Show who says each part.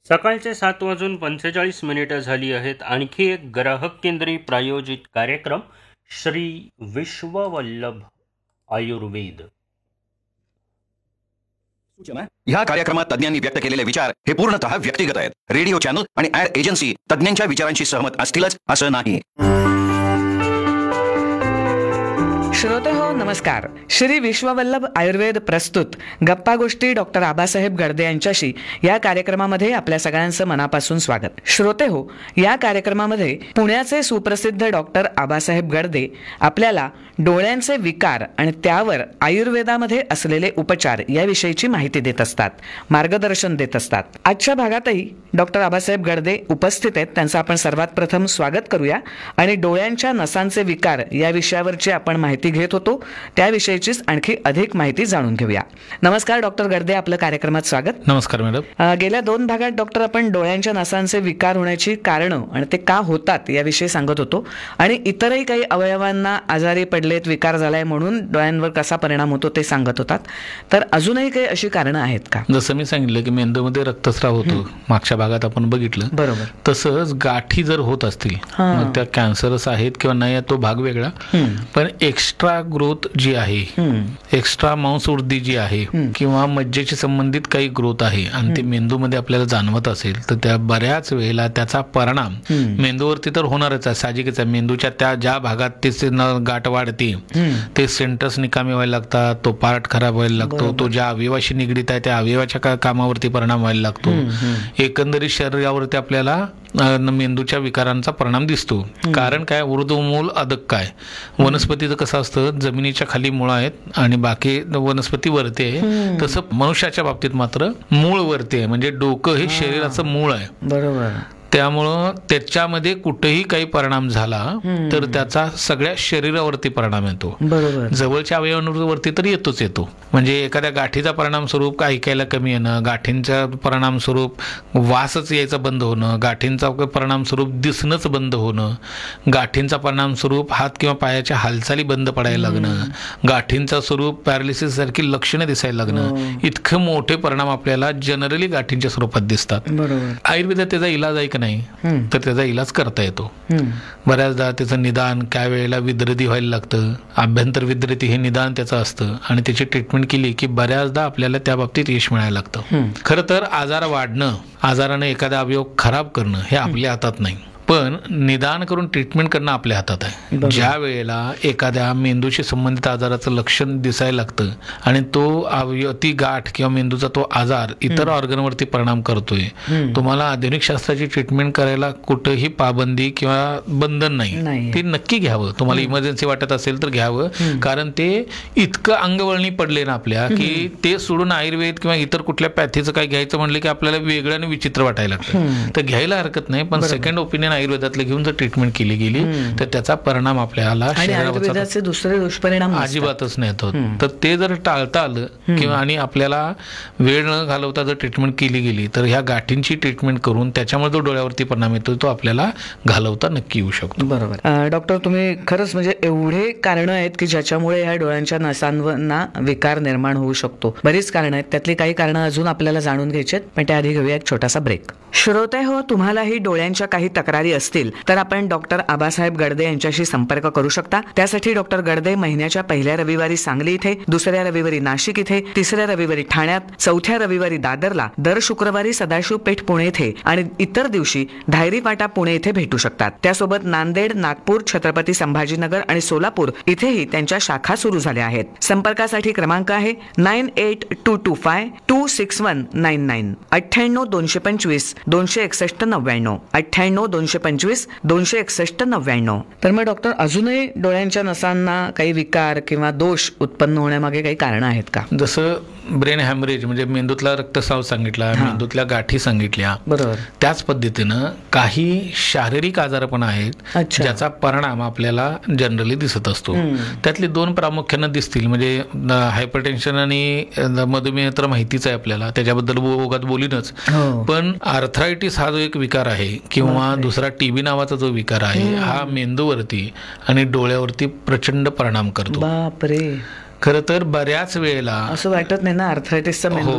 Speaker 1: सकाळचे 7:45 झाली आहेत. आणखी एक ग्राहक केंद्री प्रायोजित कार्यक्रम श्री विश्ववल्लभ आयुर्वेद.
Speaker 2: ह्या कार्यक्रमात तज्ञांनी व्यक्त केलेले विचार हे पूर्णतः व्यक्तिगत आहेत. रेडिओ चॅनल आणि ऍड एजन्सी तज्ञांच्या विचारांशी सहमत असतीलच असं नाही.
Speaker 3: श्रोते हो, नमस्कार. श्री विश्ववल्लभ आयुर्वेद प्रस्तुत गप्पा गोष्टी डॉक्टर आबासाहेब गडदे यांच्याशी या कार्यक्रमामध्ये आपल्या सगळ्यांचं मनापासून स्वागत. श्रोते हो, या कार्यक्रमामध्ये पुण्याचे सुप्रसिद्ध डॉक्टर आबासाहेब गडदे आपल्याला डोळ्यांचे विकार आणि त्यावर आयुर्वेदामध्ये असलेले उपचार याविषयीची माहिती देत असतात, मार्गदर्शन देत असतात. आजच्या भागातही डॉक्टर आबासाहेब गडदे उपस्थित आहेत. त्यांचं आपण सर्वात प्रथम स्वागत करूया आणि डोळ्यांच्या नसांचे विकार या विषयावरची आपण माहिती घेत होतो, त्याविषयीचीच आणखी अधिक माहिती जाणून घेऊया. नमस्कार डॉक्टर गडदे, आपलं कार्यक्रमात स्वागत.
Speaker 4: नमस्कार मॅडम.
Speaker 3: गेल्या 2 भागात डॉक्टर आपण डोळ्यांच्या नसांचे विकार होण्याची कारणं आणि ते का होतात याविषयी सांगत होतो आणि इतरही काही अवयवांना आजारी पडलेत, विकार झालाय म्हणून डोळ्यांवर कसा परिणाम होतो ते सांगत होतात. तर अजूनही काही अशी कारणं आहेत का?
Speaker 4: जसं मी सांगितलं की मेंदूमध्ये रक्तस्राव होतो, मागच्या भागात आपण बघितलं.
Speaker 3: बरोबर.
Speaker 4: तसंच गाठी जर होत असतील, मग त्या कॅन्सरस आहेत किंवा नाही, तो भाग वेगळा, पण एक्स्ट्रा ग्रोथ जी आहे, एक्स्ट्रा मांसवृद्धी जी आहे किंवा मज्जेशी संबंधित काही ग्रोथ आहे आणि ते मेंदूमध्ये आपल्याला जाणवत असेल तर त्या बऱ्याच वेळेला त्याचा परिणाम मेंदूवरती तर होणारच आहे, साहजिकच आहे. मेंदूच्या त्या ज्या भागात ते गाठ वाढते ते सेंटर्स निकामी व्हायला लागतात, तो पार्ट खराब व्हायला लागतो, तो ज्या अवयवाशी निगडीत आहे त्या अवयवाच्या कामावरती परिणाम व्हायला लागतो. एकंदरीत शरीरावरती आपल्याला मेंदूच्या विकारांचा परिणाम दिसतो. कारण काय, ऊर्ध्वमूल अधक काय, वनस्पतीचं कसं असतं, जमिनीच्या खाली मुळं आहेत आणि बाकी वनस्पती वरती आहे, तसं मनुष्याच्या बाबतीत मात्र मूळ वरती आहे. म्हणजे डोकं हे शरीराचं मूळ आहे.
Speaker 3: बरोबर.
Speaker 4: त्यामुळं त्याच्यामध्ये कुठेही काही परिणाम झाला तर त्याचा सगळ्या शरीरावरती परिणाम येतो.
Speaker 3: बरोबर.
Speaker 4: जवळच्या अवयवांवरती तर येतो. म्हणजे एखाद्या गाठीचा परिणाम स्वरूप ऐकायला कमी येणं, गाठींचा परिणाम स्वरूप वासच यायचं बंद होणं, गाठींचा परिणाम स्वरूप दिसणंच बंद होणं, गाठींचा परिणाम स्वरूप हात किंवा पायाच्या हालचाली बंद पडायला लागणं, गाठींचा स्वरूप पॅरालिसिस सारखी लक्षणं दिसायला लागणं, इतके मोठे परिणाम आपल्याला जनरली गाठींच्या स्वरूपात दिसतात.
Speaker 3: बरोबर.
Speaker 4: आयुर्वेदात त्याचा इलाज आहे का नाही, तर त्याचा इलाज करता येतो. बऱ्याचदा त्याचं निदान काय वेळेला विद्रती व्हायला लागतं, आभ्यंतर विद्रती हे निदान त्याचं असतं आणि त्याची ट्रीटमेंट केली की बऱ्याचदा आपल्याला त्या बाबतीत यश मिळायला लागतं. खरं तर आजार वाढणं, आजारानं एखादा अवयव खराब करणं हे आपल्या हातात नाही, पण निदान करून ट्रीटमेंट करणं आपल्या हातात आहे. ज्या वेळेला एखाद्या मेंदूशी संबंधित आजाराचं लक्षण दिसायला लागतं आणि तो ती गाठ किंवा मेंदूचा तो आजार इतर ऑर्गनवरती परिणाम करतोय, तुम्हाला आधुनिक शास्त्राची ट्रीटमेंट करायला कुठेही पाबंदी किंवा बंधन नाही. ते नक्की घ्यावं. तुम्हाला इमर्जन्सी वाटत असेल तर घ्यावं, कारण ते इतकं अंगवळणी पडले ना आपल्या की ते सोडून आयुर्वेद किंवा इतर कुठल्या पॅथीचं काय घ्यायचं म्हणलं की आपल्याला वेगळं आणि विचित्र वाटायला लागतं. तर घ्यायला हरकत नाही, पण सेकंड ओपिनियन आयुर्वेदातले घेऊन जर ट्रीटमेंट केली गेली तर त्याचा परिणाम आपल्याला
Speaker 3: आयुर्वेदाचे दुसरे दुष्परिणाम
Speaker 4: अजिबातच नाही होत. तर ते जर टाळता आलं किंवा आणि आपल्याला वेळ न घालवता जर ट्रीटमेंट केली गेली तर ह्या गाठींची ट्रीटमेंट करून त्याच्यामुळे जो डोळ्यावरती परिणाम येतो तो आपल्याला घालवता नक्की येऊ शकतो.
Speaker 3: बरोबर. डॉक्टर, तुम्ही खरंच म्हणजे एवढे कारणं आहेत की ज्याच्यामुळे ह्या डोळ्यांच्या नसांना विकार निर्माण होऊ शकतो. बरीच कारणं आहेत, त्यातली काही कारणं अजून आपल्याला जाणून घ्यायची आहेत, पण त्याआधी घेऊया एक छोटासा ब्रेक. श्रोते हो, तुम्हालाही डोळ्यांच्या काही तक्रारी असतील तर आपण डॉक्टर आबासाहेब गडदे यांच्याशी संपर्क करू शकता. त्यासाठी डॉक्टर गडदे महिन्याच्या पहिल्या रविवारी सांगली इथे, दुसऱ्या रविवारी नाशिक इथे, तिसऱ्या रविवारी ठाण्यात, चौथ्या रविवारी दादरला, दर शुक्रवारी सदाशिव पेठ पुणे इथे आणि इतर दिवशी धायरी फाटा पुणे इथे भेटू शकतात. त्यासोबत नांदेड, नागपूर, छत्रपती संभाजीनगर आणि सोलापूर इथेही त्यांच्या शाखा सुरू झाल्या आहेत. संपर्कासाठी क्रमांक आहे 9822526199 98 225 261 98 225 261 तर मग डॉक्टर, अजूनही डोळ्यांच्या नसांना काही विकार किंवा दोष उत्पन्न होण्यामागे काही कारण आहेत का?
Speaker 4: जसं ब्रेन हॅमरेज म्हणजे मेंदूतला रक्तस्राव सांगितला, मेंदूतल्या गाठी सांगितल्या,
Speaker 3: बरोबर, त्याच
Speaker 4: पद्धतीनं काही शारीरिक आजार पण आहेत ज्याचा परिणाम आपल्याला जनरली दिसत असतो. त्यातले 2 प्रामुख्यानं दिसतील, म्हणजे हायपरटेन्शन आणि मधुमेह तर माहितीच आहे आपल्याला, त्याच्याबद्दल ओघात बोलीनच. पण आर्थरायटिस हा जो एक विकार आहे किंवा दुसरा टीबी नावाचा जो विकार आहे हा मेंदूवरती आणि डोळ्यावरती प्रचंड परिणाम करतो.
Speaker 3: बापरे.
Speaker 4: खरं तर बऱ्याच वेळेला
Speaker 3: असं वाटत नाही ना आर्थरायटिसचा